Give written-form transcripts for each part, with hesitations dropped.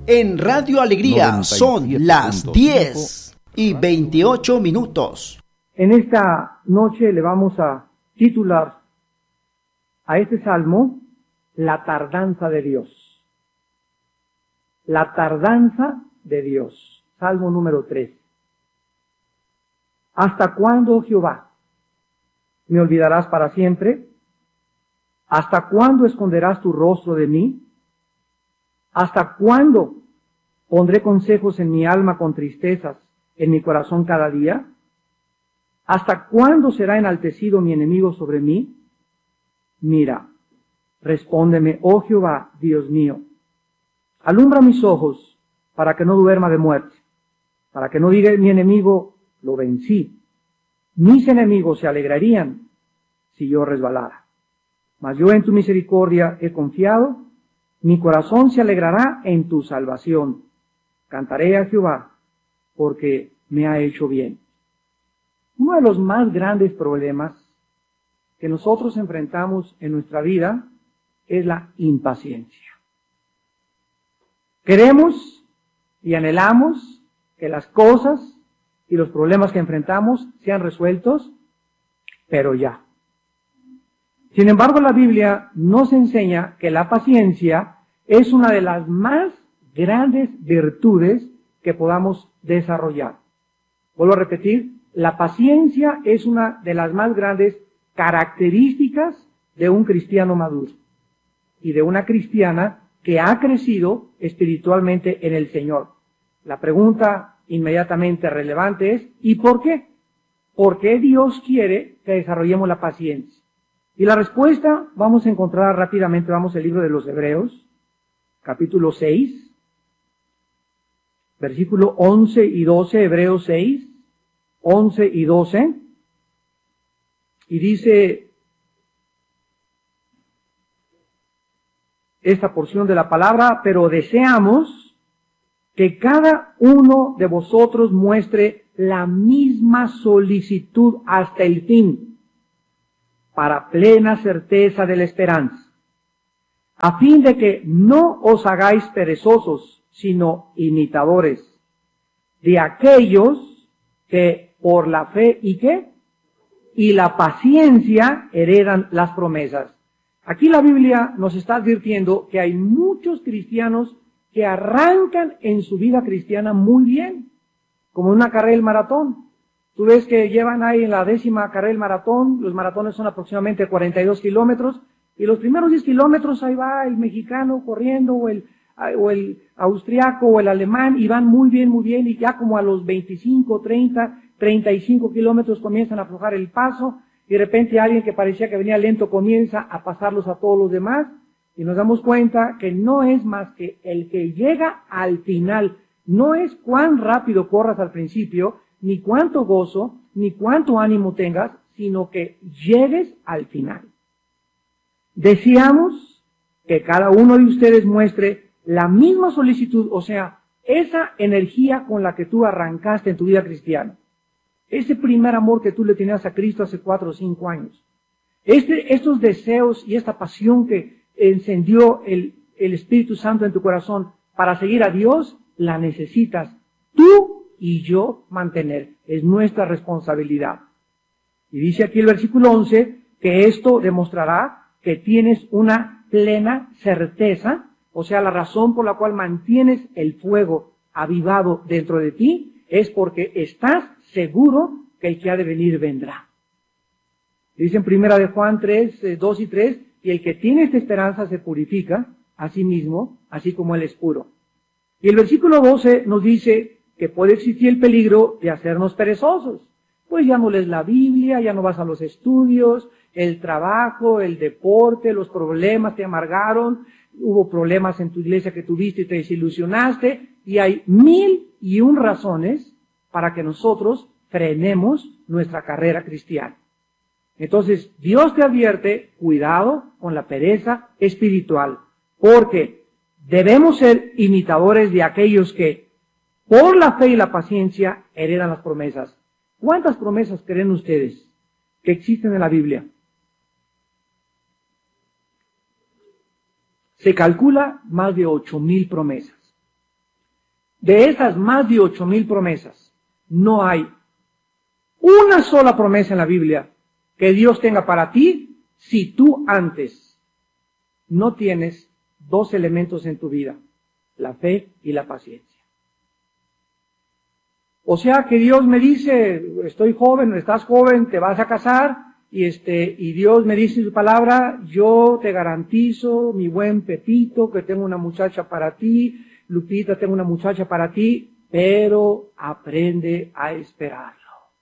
En Radio Alegría son las 10:28. En esta noche le vamos a titular a este salmo La tardanza de Dios. La tardanza de Dios. Salmo número 3. ¿Hasta cuándo, Jehová, me olvidarás para siempre? ¿Hasta cuándo esconderás tu rostro de mí? ¿Hasta cuándo pondré consejos en mi alma con tristezas en mi corazón cada día? ¿Hasta cuándo será enaltecido mi enemigo sobre mí? Mira, respóndeme, oh Jehová, Dios mío. Alumbra mis ojos para que no duerma de muerte, para que no diga mi enemigo, lo vencí. Mis enemigos se alegrarían si yo resbalara. Mas yo en tu misericordia he confiado, mi corazón se alegrará en tu salvación. Cantaré a Jehová porque me ha hecho bien. Uno de los más grandes problemas que nosotros enfrentamos en nuestra vida es la impaciencia. Queremos y anhelamos que las cosas y los problemas que enfrentamos sean resueltos, pero ya. Sin embargo, la Biblia nos enseña que la paciencia es una de las más grandes virtudes que podamos desarrollar. Vuelvo a repetir, la paciencia es una de las más grandes características de un cristiano maduro y de una cristiana que ha crecido espiritualmente en el Señor. La pregunta inmediatamente relevante es, ¿y por qué? ¿Por qué Dios quiere que desarrollemos la paciencia? Y la respuesta vamos a encontrar rápidamente, vamos al libro de los Hebreos, capítulo 6, versículo 11 y 12, Hebreos 6, 11 y 12, y dice esta porción de la palabra, pero deseamos que cada uno de vosotros muestre la misma solicitud hasta el fin, para plena certeza de la esperanza, a fin de que no os hagáis perezosos, sino imitadores de aquellos que por la fe y qué, y la paciencia heredan las promesas. Aquí la Biblia nos está advirtiendo que hay muchos cristianos que arrancan en su vida cristiana muy bien, como en una carrera del maratón. Tú ves que llevan ahí en la 10ª carrera del maratón, los maratones son aproximadamente 42 kilómetros, y los primeros 10 kilómetros ahí va el mexicano corriendo, o el austriaco, o el alemán, y van muy bien, y ya como a los 25, 30, 35 kilómetros comienzan a aflojar el paso, y de repente alguien que parecía que venía lento comienza a pasarlos a todos los demás, y nos damos cuenta que no es más que el que llega al final. No es cuán rápido corras al principio, ni cuánto gozo, ni cuánto ánimo tengas, sino que llegues al final. Deseamos que cada uno de ustedes muestre la misma solicitud, o sea, esa energía con la que tú arrancaste en tu vida cristiana. Ese primer amor que tú le tenías a Cristo hace 4 o 5 años. Estos deseos y esta pasión que encendió el Espíritu Santo en tu corazón para seguir a Dios, la necesitas tú y yo mantener. Es nuestra responsabilidad. Y dice aquí el versículo 11 que esto demostrará que tienes una plena certeza, o sea, la razón por la cual mantienes el fuego avivado dentro de ti es porque estás seguro que el que ha de venir vendrá. Dice en 1 de Juan 3, 2 y 3, y el que tiene esta esperanza se purifica a sí mismo, así como él es puro. Y el versículo 12 nos dice que puede existir el peligro de hacernos perezosos. Pues ya no lees la Biblia, ya no vas a los estudios, el trabajo, el deporte, los problemas te amargaron, hubo problemas en tu iglesia que tuviste y te desilusionaste, y hay 1001 razones para que nosotros frenemos nuestra carrera cristiana. Entonces, Dios te advierte, cuidado con la pereza espiritual, porque debemos ser imitadores de aquellos que, por la fe y la paciencia, heredan las promesas. ¿Cuántas promesas creen ustedes que existen en la Biblia? Se calcula más de 8,000 promesas. De esas más de 8,000 promesas, no hay una sola promesa en la Biblia que Dios tenga para ti si tú antes no tienes dos elementos en tu vida, la fe y la paciencia. O sea que Dios me dice, estoy joven, estás joven, te vas a casar, y Dios me dice en su palabra, yo te garantizo, mi buen Pepito, que tengo una muchacha para ti, Lupita, tengo una muchacha para ti, pero aprende a esperarlo.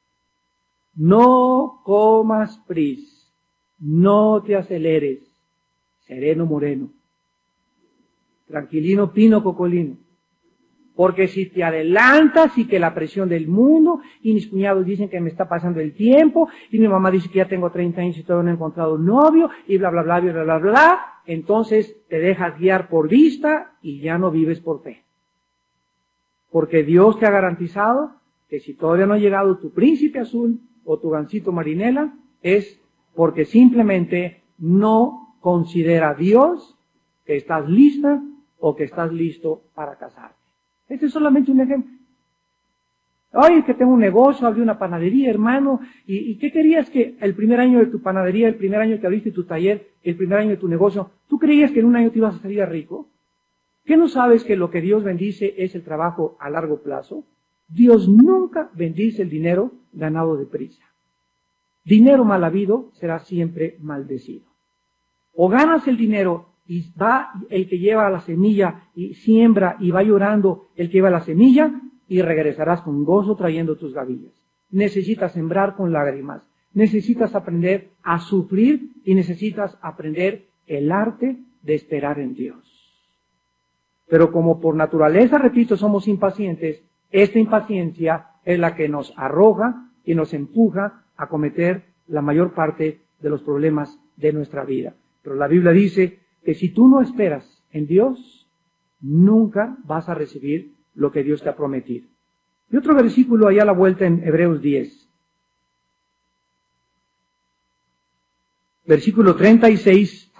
No comas prisa, no te aceleres, sereno moreno, tranquilino pino cocolino. Porque si te adelantas y que la presión del mundo, y mis cuñados dicen que me está pasando el tiempo, y mi mamá dice que ya tengo 30 años y todavía no he encontrado novio, y bla, bla, bla, bla, bla, bla, bla, entonces te dejas guiar por vista y ya no vives por fe. Porque Dios te ha garantizado que si todavía no ha llegado tu príncipe azul o tu gansito marinela, es porque simplemente no considera a Dios que estás lista o que estás listo para casarte. Este es solamente un ejemplo. Oye, es que tengo un negocio, abrí una panadería, hermano, ¿y qué querías que el primer año de tu panadería, el primer año que abriste tu taller, el primer año de tu negocio, tú creías que en un año te ibas a salir rico? ¿Qué no sabes que lo que Dios bendice es el trabajo a largo plazo? Dios nunca bendice el dinero ganado deprisa. Dinero mal habido será siempre maldecido. O ganas el dinero y va el que lleva la semilla y siembra y va llorando el que lleva la semilla y regresarás con gozo trayendo tus gavillas. Necesitas sembrar con lágrimas, necesitas aprender a sufrir y necesitas aprender el arte de esperar en Dios. Pero como por naturaleza, repito, somos impacientes, esta impaciencia es la que nos arroja y nos empuja a cometer la mayor parte de los problemas de nuestra vida. Pero la Biblia dice que si tú no esperas en Dios, nunca vas a recibir lo que Dios te ha prometido. Y otro versículo allá a la vuelta en Hebreos 10. Versículo 36